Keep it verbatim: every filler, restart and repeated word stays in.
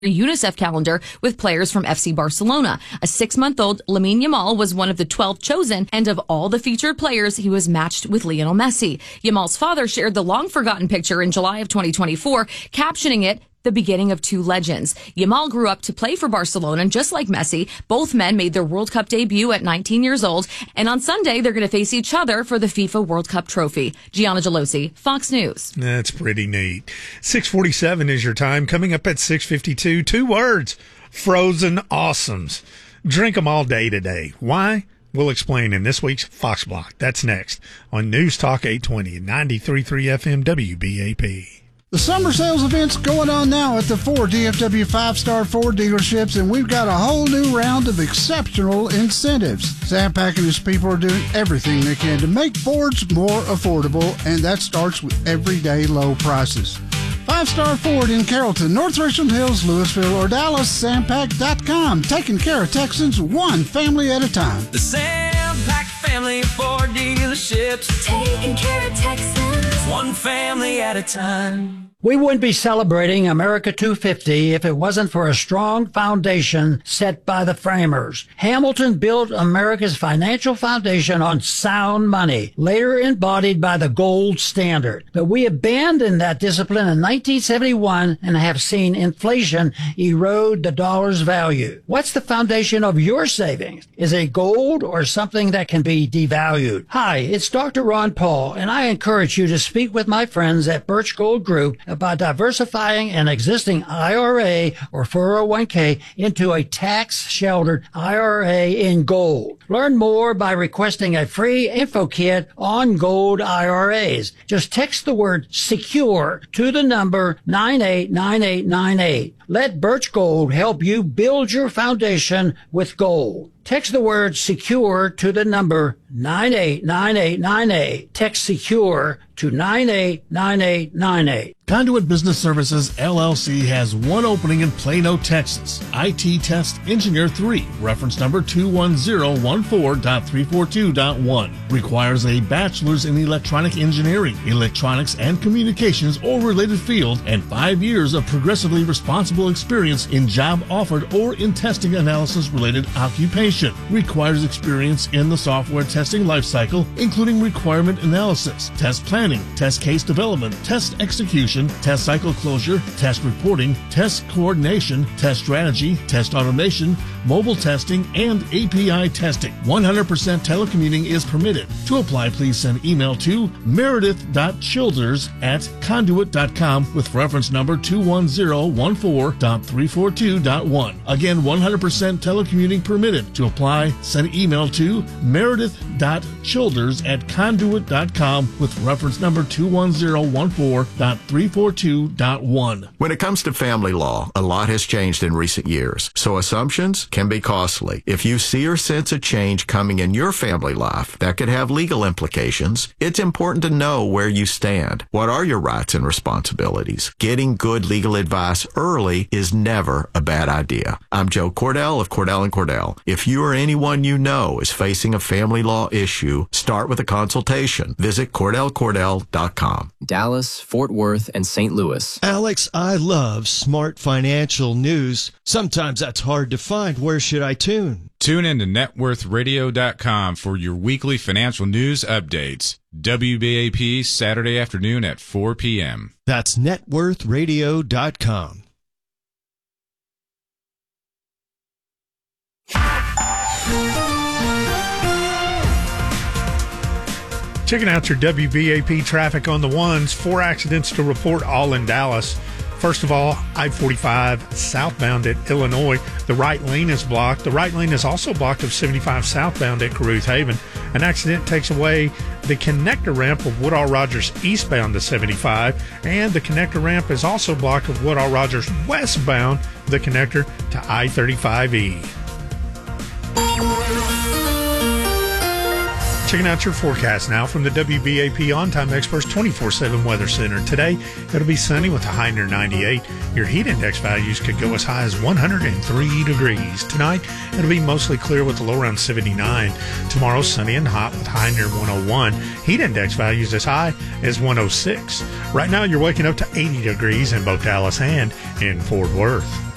UNICEF calendar with players from F C Barcelona. A six-month-old Lamine Yamal was one of the twelve chosen, and of all the featured players, he was matched with Lionel Messi. Yamal's father shared the long-forgotten picture in July of twenty twenty-four, captioning it, "The beginning of two legends." Yamal grew up to play for Barcelona, and just like Messi, both men made their World Cup debut at nineteen years old, and on Sunday, they're going to face each other for the FIFA World Cup trophy. Gianna Gelosi, Fox News. That's pretty neat. six forty-seven is your time. Coming up at six fifty-two, two words, frozen awesomes. Drink them all day today. Why? We'll explain in this week's Fox Block. That's next on News Talk eight twenty and ninety-three point three F M W B A P. The summer sales event's going on now at the four D F W five-star Ford dealerships, and we've got a whole new round of exceptional incentives. Sam Pack and his people are doing everything they can to make Fords more affordable, and that starts with everyday low prices. Five-star Ford in Carrollton, North Richland Hills, Louisville, or Dallas, sam pack dot com. Taking care of Texans one family at a time. The Sam Pack family Ford dealerships. Taking care of Texans one family at a time. We wouldn't be celebrating America two fifty if it wasn't for a strong foundation set by the framers. Hamilton built America's financial foundation on sound money, later embodied by the gold standard. But we abandoned that discipline in nineteen seventy-one and have seen inflation erode the dollar's value. What's the foundation of your savings? Is it gold or something that can be devalued? Hi, it's Doctor Ron Paul, and I encourage you to speak with my friends at Birch Gold Group about diversifying an existing I R A or four oh one k into a tax-sheltered I R A in gold. Learn more by requesting a free info kit on gold I R As. Just text the word SECURE to the number nine eight nine eight nine eight. Let Birch Gold help you build your foundation with gold. Text the word SECURE to the number nine eight nine eight nine eight. Text SECURE to nine eight nine eight nine eight. Conduit Business Services, L L C has one opening in Plano, Texas. I T Test Engineer three, reference number two one zero one four dot three four two dot one. Requires a bachelor's in electronic engineering, electronics and communications or related field, and five years of progressively responsible experience in job offered or in testing analysis related occupation. Requires experience in the software testing lifecycle, including requirement analysis, test planning, test case development, test execution, test cycle closure, test reporting, test coordination, test strategy, test automation, mobile testing, and A P I testing. one hundred percent telecommuting is permitted. To apply, please send email to meredith dot childers at conduit dot com with reference number two one zero one four dot three four two dot one. Again, one hundred percent telecommuting permitted. To apply, send email to meredith dot childers at conduit dot com with reference number two one zero one four dot three four two dot one. When it comes to family law, a lot has changed in recent years, so assumptions can be costly. If you see or sense a change coming in your family life that could have legal implications, it's important to know where you stand. What are your rights and responsibilities? Getting good legal advice early is never a bad idea. I'm Joe Cordell of Cordell and Cordell. If you or anyone you know is facing a family law issue, start with a consultation. Visit cordell cordell dot com. Dallas, Fort Worth, and Saint Louis. Alex, I love smart financial news. Sometimes that's hard to find. Where should I tune? Tune in to net worth radio dot com for your weekly financial news updates. W B A P Saturday afternoon at four p.m. That's net worth radio dot com. Checking out your W B A P traffic on the ones. Four accidents to report, all in Dallas. First of all, I forty-five southbound at Illinois. The right lane is blocked. The right lane is also blocked of seventy-five southbound at Caruth Haven. An accident takes away the connector ramp of Woodall Rogers eastbound to seventy-five, and the connector ramp is also blocked of Woodall Rogers westbound, the connector to I thirty-five E. Checking out your forecast now from the W B A P On Time Experts twenty-four seven Weather Center. Today, it'll be sunny with a high near ninety-eight. Your heat index values could go as high as one hundred three degrees. Tonight, it'll be mostly clear with a low around seventy-nine. Tomorrow, sunny and hot with high near one oh one. Heat index values as high as one oh six. Right now, you're waking up to eighty degrees in both Dallas and in Fort Worth.